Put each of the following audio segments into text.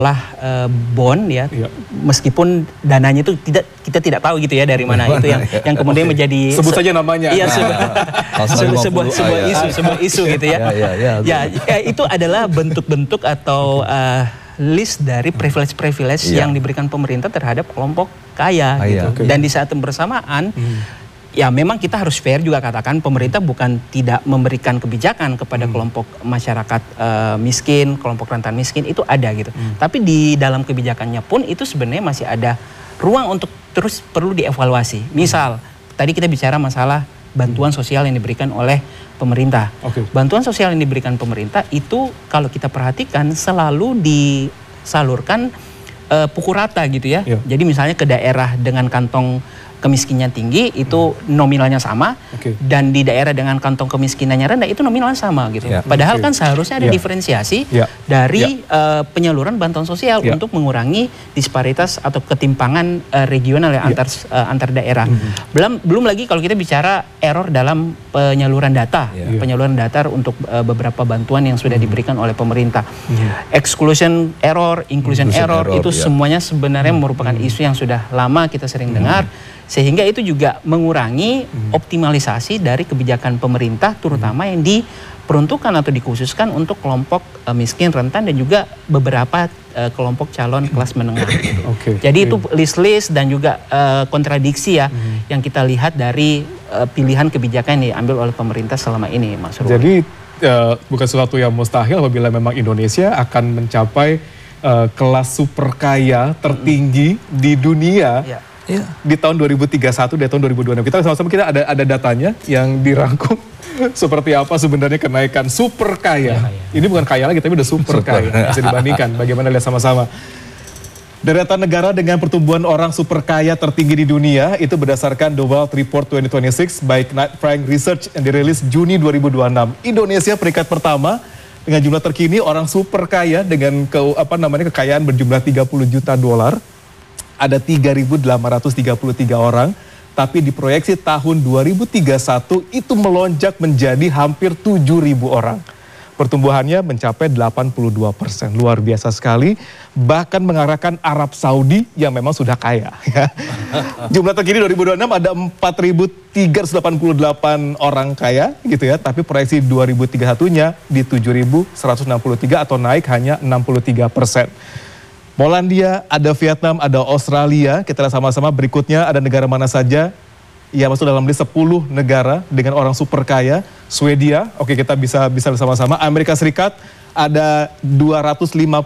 bond ya, meskipun dananya itu kita tidak tahu gitu ya dari mana itu yang kemudian menjadi sebut saja namanya. Iya, sebuah isu gitu ya. Ya, itu adalah bentuk-bentuk atau list dari privilege yang diberikan pemerintah terhadap kelompok kaya gitu. Dan di saat yang bersamaan ya memang kita harus fair juga katakan pemerintah bukan tidak memberikan kebijakan kepada kelompok masyarakat miskin, kelompok rentan miskin itu ada gitu. Tapi di dalam kebijakannya pun itu sebenarnya masih ada ruang untuk terus perlu dievaluasi. Misal tadi kita bicara masalah bantuan sosial yang diberikan oleh pemerintah. Bantuan sosial yang diberikan pemerintah itu kalau kita perhatikan selalu disalurkan pukul rata gitu ya. Jadi misalnya ke daerah dengan kantong kemiskinannya tinggi itu nominalnya sama, dan di daerah dengan kantong kemiskinannya rendah itu nominalnya sama gitu. Padahal kan seharusnya ada diferensiasi dari penyaluran bantuan sosial untuk mengurangi disparitas atau ketimpangan regional ya antar daerah. Belum lagi kalau kita bicara error dalam penyaluran data, penyaluran data untuk beberapa bantuan yang sudah diberikan oleh pemerintah. Exclusion error, inclusion error itu semuanya sebenarnya merupakan isu yang sudah lama kita sering dengar. Sehingga itu juga mengurangi optimalisasi dari kebijakan pemerintah terutama yang diperuntukkan atau dikhususkan untuk kelompok miskin, rentan dan juga beberapa kelompok calon kelas menengah. Jadi itu list-list dan juga kontradiksi ya yang kita lihat dari pilihan kebijakan yang diambil oleh pemerintah selama ini, Mas Ruh. Jadi bukan sesuatu yang mustahil apabila memang Indonesia akan mencapai kelas super kaya tertinggi di dunia. Di tahun 2031, di tahun 2026. Kita sama-sama ada datanya yang dirangkum seperti apa sebenarnya kenaikan super kaya. Ini bukan kaya lagi tapi udah super kaya. Bisa dibandingkan bagaimana lihat sama-sama. Deretan negara dengan pertumbuhan orang super kaya tertinggi di dunia itu berdasarkan The Wealth Report 2026 by Knight Frank Research yang dirilis Juni 2026. Indonesia peringkat pertama dengan jumlah terkini orang super kaya dengan kekayaan berjumlah 30 juta dolar. Ada 3.833 orang, tapi diproyeksi tahun 2031 itu melonjak menjadi hampir 7.000 orang. Pertumbuhannya mencapai 82%, luar biasa sekali. Bahkan mengarahkan Arab Saudi yang memang sudah kaya. Jumlah terkini 2026 ada 4.388 orang kaya gitu ya, tapi proyeksi 2031-nya di 7.163 atau naik hanya 63%. Polandia, ada Vietnam, ada Australia. Kita lihat sama-sama berikutnya ada negara mana saja yang masuk dalam list 10 negara dengan orang super kaya. Swedia, kita bisa sama-sama. Amerika Serikat ada 251.000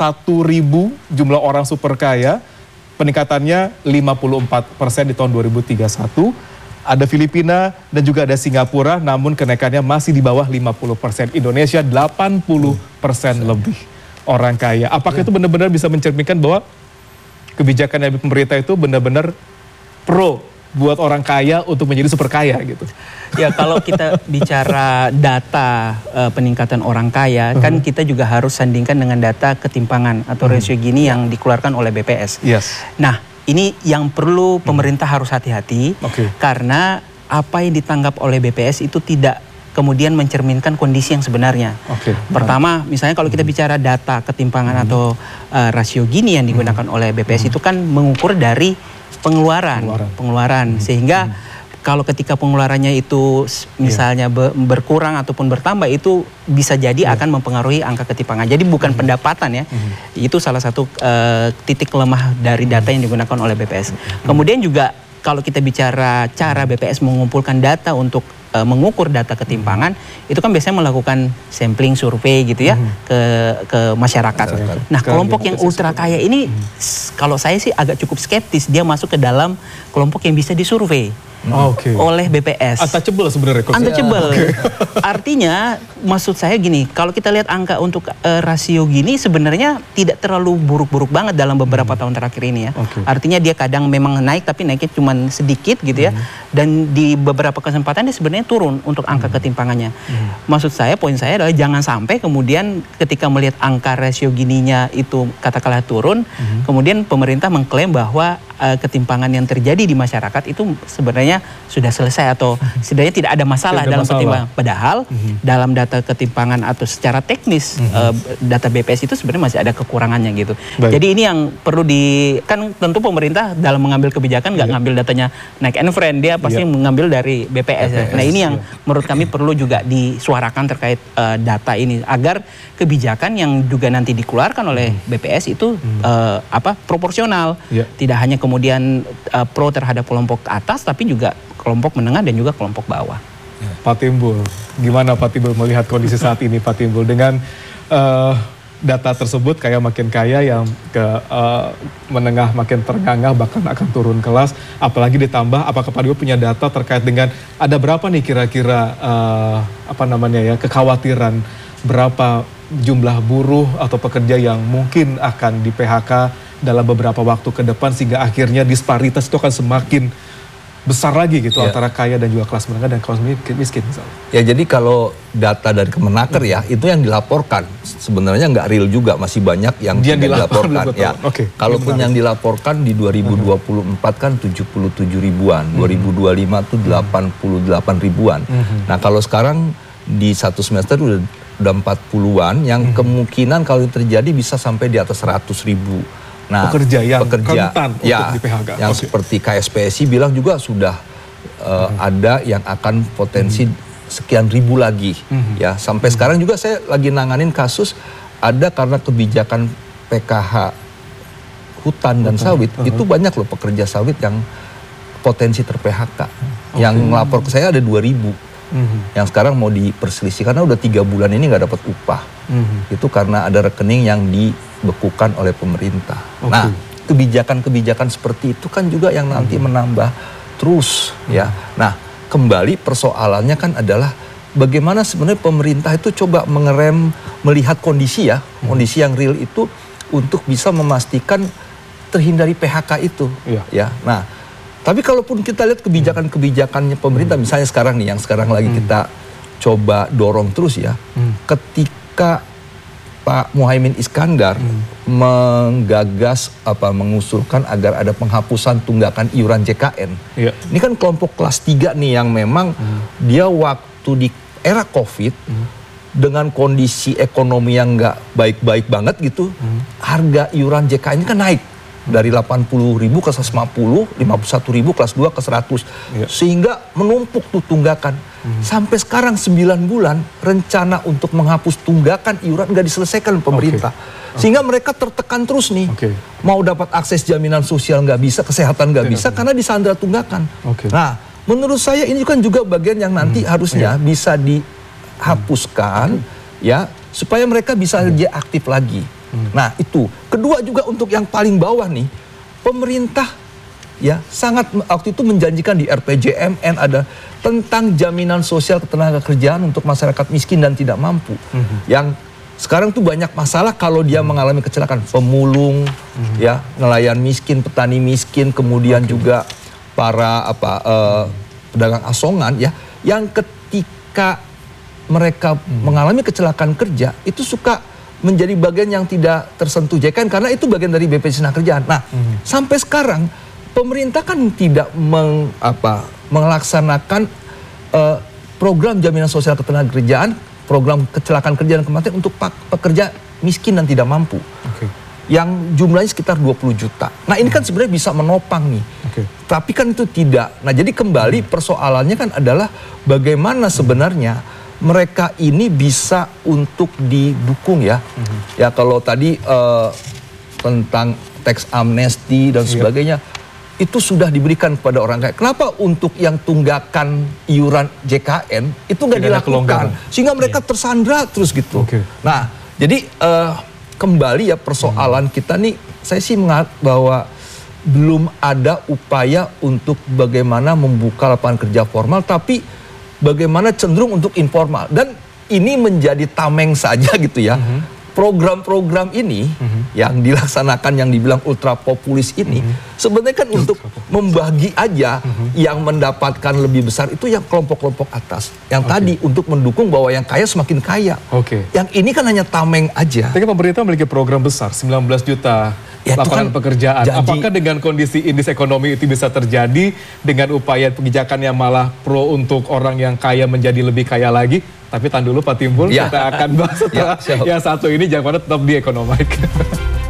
jumlah orang super kaya. Peningkatannya 54% di tahun 2031. Ada Filipina dan juga ada Singapura, namun kenaikannya masih di bawah 50%. Indonesia 80% lebih orang kaya. Apakah itu benar-benar bisa mencerminkan bahwa kebijakan dari pemerintah itu benar-benar pro buat orang kaya untuk menjadi super kaya gitu? Ya kalau kita bicara data peningkatan orang kaya, kan kita juga harus sandingkan dengan data ketimpangan atau rasio Gini yang dikeluarkan oleh BPS. Nah ini yang perlu pemerintah harus hati-hati karena apa yang ditanggap oleh BPS itu tidak kemudian mencerminkan kondisi yang sebenarnya. Pertama, misalnya kalau kita bicara data ketimpangan atau rasio Gini yang digunakan oleh BPS itu kan mengukur dari pengeluaran. Sehingga kalau ketika pengeluarannya itu misalnya berkurang ataupun bertambah itu bisa jadi akan mempengaruhi angka ketimpangan. Jadi bukan pendapatan ya. Itu salah satu titik lemah dari data yang digunakan oleh BPS. Kemudian juga kalau kita bicara cara BPS mengumpulkan data untuk mengukur data ketimpangan, itu kan biasanya melakukan sampling survei gitu ya ke masyarakat. Nah kelompok yang ultra kaya ini kalau saya sih agak cukup skeptis dia masuk ke dalam kelompok yang bisa disurvei oleh BPS. Untouchable sebenarnya. Untouchable. Artinya maksud saya gini, kalau kita lihat angka untuk rasio Gini sebenarnya tidak terlalu buruk-buruk banget dalam beberapa tahun terakhir ini ya. Artinya dia kadang memang naik tapi naiknya cuma sedikit gitu ya. Dan di beberapa kesempatan dia sebenarnya turun untuk angka ketimpangannya. Maksud saya, poin saya adalah jangan sampai kemudian ketika melihat angka rasio Gininya itu katakanlah turun, kemudian pemerintah mengklaim bahwa ketimpangan yang terjadi di masyarakat itu sebenarnya sudah selesai atau setidaknya tidak ada masalah dalam ketimpangan. Padahal dalam data ketimpangan atau secara teknis data BPS itu sebenarnya masih ada kekurangannya gitu. Jadi ini yang perlu kan tentu pemerintah dalam mengambil kebijakan nggak ngambil datanya Knight and Friend, dia pasti mengambil dari BPS. Nah ini yang menurut kami perlu juga disuarakan terkait data ini agar kebijakan yang juga nanti dikeluarkan oleh BPS itu proporsional, tidak hanya kemudian pro terhadap kelompok atas tapi juga kelompok menengah dan juga kelompok bawah. Pak Timbul, gimana Pak Timbul melihat kondisi saat ini Pak Timbul dengan data tersebut kayak makin kaya, yang ke menengah makin terengah bahkan akan turun kelas, apalagi ditambah apakah Pak Timbul punya data terkait dengan ada berapa nih kira-kira kekhawatiran berapa jumlah buruh atau pekerja yang mungkin akan di PHK dalam beberapa waktu ke depan sehingga akhirnya disparitas itu akan semakin besar lagi gitu antara kaya dan juga kelas menengah dan kelas miskin misalnya. Ya jadi kalau data dari Kemenaker itu yang dilaporkan sebenarnya nggak real juga, masih banyak yang tidak dilaporkan. Ya, kalaupun yang dilaporkan di 2024 kan 77 ribuan, 2025 tuh 88 ribuan. Nah kalau sekarang di satu semester udah 40-an yang kemungkinan kalau terjadi bisa sampai di atas 100 ribu. Nah, pekerja rentan untuk di PHK. Yang seperti KSPSI bilang juga sudah ada yang akan potensi sekian ribu lagi. Ya, sampai sekarang juga saya lagi nanganin kasus ada karena kebijakan PKH hutan dan sawit itu banyak loh pekerja sawit yang potensi ter-PHK. Yang ngelapor ke saya ada 2.000. Yang sekarang mau diperselisih karena udah 3 bulan ini nggak dapat upah. Itu karena ada rekening yang dibekukan oleh pemerintah. Nah, kebijakan-kebijakan seperti itu kan juga yang nanti menambah terus ya. Nah, kembali persoalannya kan adalah bagaimana sebenarnya pemerintah itu coba mengerem, melihat kondisi kondisi yang real itu untuk bisa memastikan terhindari PHK itu ya. Nah, tapi kalaupun kita lihat kebijakan-kebijakannya pemerintah, misalnya sekarang nih, yang sekarang lagi kita coba dorong terus ya, ketika Pak Muhaimin Iskandar menggagas mengusulkan agar ada penghapusan tunggakan iuran JKN. Ini kan kelompok kelas 3 nih yang memang dia waktu di era COVID dengan kondisi ekonomi yang nggak baik-baik banget gitu, harga iuran JKN ini kan naik. Dari 80.000 ke 150, 51.000 kelas 2 ke 100. Sehingga menumpuk tuh tunggakan. Sampai sekarang 9 bulan rencana untuk menghapus tunggakan iuran nggak diselesaikan pemerintah. Sehingga mereka tertekan terus nih. Mau dapat akses jaminan sosial nggak bisa, kesehatan nggak bisa karena disandra tunggakan. Nah, menurut saya ini kan juga bagian yang nanti harusnya bisa dihapuskan ya, supaya mereka bisa lebih aktif lagi. Nah itu, kedua juga untuk yang paling bawah nih, pemerintah ya sangat waktu itu menjanjikan di RPJMN ada tentang jaminan sosial ketenagakerjaan untuk masyarakat miskin dan tidak mampu. Yang sekarang tuh banyak masalah kalau dia mengalami kecelakaan, pemulung, ya nelayan miskin, petani miskin, kemudian juga para pedagang asongan ya, yang ketika mereka mengalami kecelakaan kerja itu suka menjadi bagian yang tidak tersentuh JKN karena itu bagian dari BPJS Ketenagakerjaan. Nah, sampai sekarang pemerintah kan tidak melaksanakan program jaminan sosial ketenagakerjaan, program kecelakaan kerja dan kematian untuk pekerja miskin dan tidak mampu. Yang jumlahnya sekitar 20 juta. Nah, ini kan sebenarnya bisa menopang nih. Tapi kan itu tidak. Nah, jadi kembali persoalannya kan adalah bagaimana sebenarnya mereka ini bisa untuk didukung ya. Ya kalau tadi tentang tax amnesty dan sebagainya itu sudah diberikan kepada orang kaya. Kenapa untuk yang tunggakan iuran JKN itu nggak dilakukan? Sehingga mereka tersandra terus gitu. Nah, jadi kembali ya persoalan kita nih, saya sih menganggap bahwa belum ada upaya untuk bagaimana membuka lapangan kerja formal, tapi bagaimana cenderung untuk informal. Dan ini menjadi tameng saja gitu ya. program-program ini yang dilaksanakan yang dibilang ultra populis ini sebenarnya kan untuk membagi aja yang mendapatkan lebih besar itu yang kelompok-kelompok atas. Yang tadi untuk mendukung bahwa yang kaya semakin kaya. Yang ini kan hanya tameng aja. Tapi pemerintah memiliki program besar 19 juta lapangan pekerjaan. Apakah dengan kondisi indeks ekonomi itu bisa terjadi dengan upaya kebijakan yang malah pro untuk orang yang kaya menjadi lebih kaya lagi? Tapi tahan dulu Pak Timbul, kita akan bahas setelah yang satu ini, jangan pada tetap di Ekonomik.